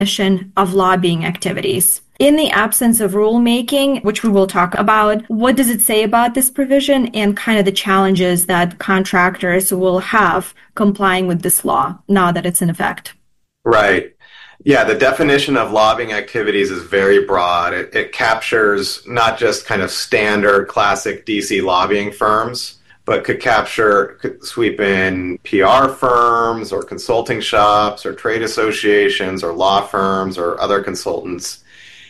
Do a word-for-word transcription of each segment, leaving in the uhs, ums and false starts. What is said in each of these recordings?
definition of lobbying activities. In the absence of rulemaking, which we will talk about, what does it say about this provision and kind of the challenges that contractors will have complying with this law now that it's in effect? Right. Yeah, the definition of lobbying activities is very broad. It, it captures not just kind of standard classic D C lobbying firms, but could capture, could sweep in P R firms or consulting shops or trade associations or law firms or other consultants.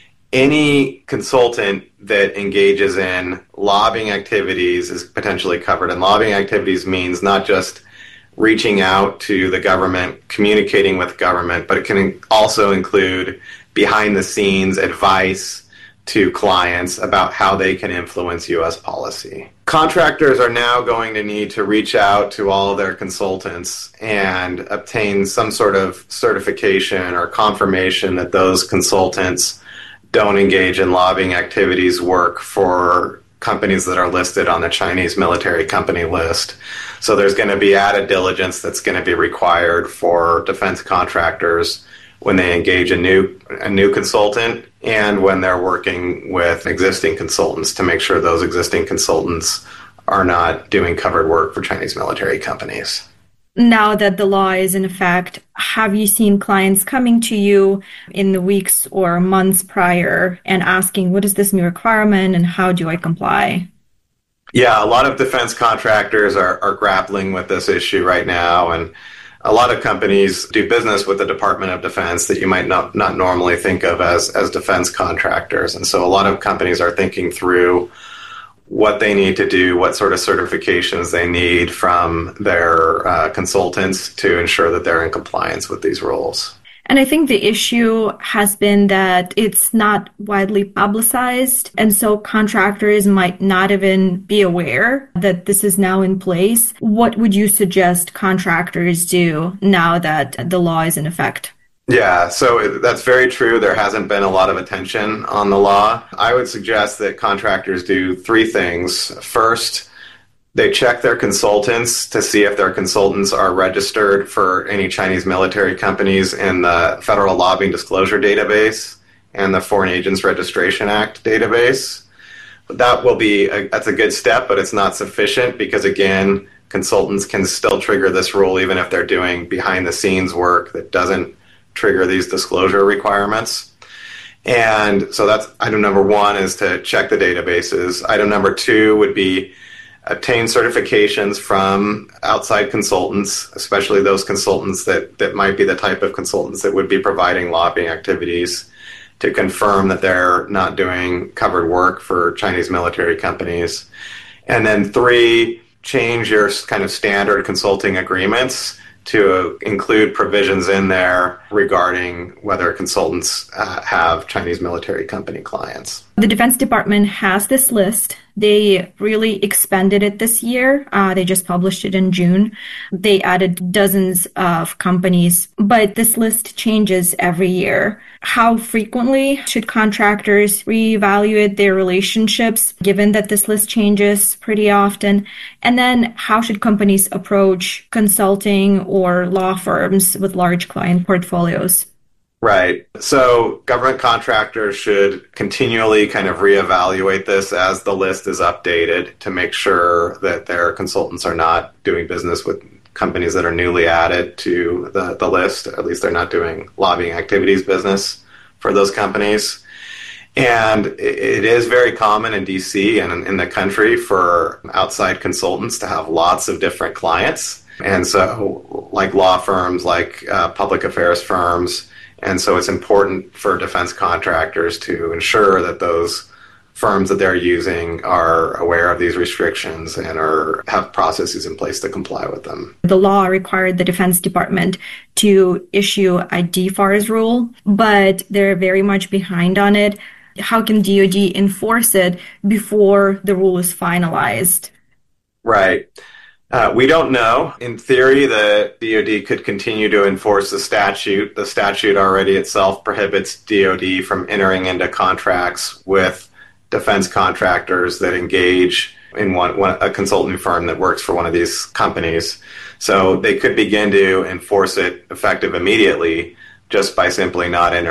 Any consultant that engages in lobbying activities is potentially covered. And lobbying activities means not just reaching out to the government, communicating with government, but it can also include behind the scenes advice to clients about how they can influence U S policy. Contractors are now going to need to reach out to all of their consultants and obtain some sort of certification or confirmation that those consultants don't engage in lobbying activities work for companies that are listed on the Chinese military company list. So there's going to be added diligence that's going to be required for defense contractors when they engage a new a new consultant and when they're working with existing consultants to make sure those existing consultants are not doing covered work for Chinese military companies. Now that the law is in effect, have you seen clients coming to you in the weeks or months prior and asking, what is this new requirement and how do I comply? Yeah, a lot of defense contractors are, are grappling with this issue right now, and a lot of companies do business with the Department of Defense that you might not, not normally think of as, as defense contractors. And so a lot of companies are thinking through what they need to do, what sort of certifications they need from their uh, consultants to ensure that they're in compliance with these rules. And I think the issue has been that it's not widely publicized, and so contractors might not even be aware that this is now in place. What would you suggest contractors do now that the law is in effect? Yeah, so that's very true. There hasn't been a lot of attention on the law. I would suggest that contractors do three things. First, they check their consultants to see if their consultants are registered for any Chinese military companies in the Federal Lobbying Disclosure Database and the Foreign Agents Registration Act database. That will be, a, that's a good step, but it's not sufficient because, again, consultants can still trigger this rule even if they're doing behind-the-scenes work that doesn't trigger these disclosure requirements. And so that's item number one, is to check the databases. Item number two would be obtain certifications from outside consultants, especially those consultants that, that might be the type of consultants that would be providing lobbying activities, to confirm that they're not doing covered work for Chinese military companies. And then three, change your kind of standard consulting agreements to include provisions in there regarding whether consultants uh, have Chinese military company clients. The Defense Department has this list. They really expanded it this year. Uh, they just published it in June. They added dozens of companies, but this list changes every year. How frequently should contractors reevaluate their relationships, given that this list changes pretty often? And then how should companies approach consulting or law firms with large client portfolios? Right. So government contractors should continually kind of reevaluate this as the list is updated to make sure that their consultants are not doing business with companies that are newly added to the, the list. At least they're not doing lobbying activities business for those companies. And it is very common in D C and in the country for outside consultants to have lots of different clients. And so like law firms, like uh, public affairs firms. And so it's important for defense contractors to ensure that those firms that they're using are aware of these restrictions and are have processes in place to comply with them. The law required the Defense Department to issue a D FARS rule, but they're very much behind on it. How can D O D enforce it before the rule is finalized? Right. Uh, we don't know. In theory, the D O D could continue to enforce the statute. The statute already itself prohibits D O D from entering into contracts with defense contractors that engage in one, one a consulting firm that works for one of these companies. So they could begin to enforce it effective immediately, just by simply not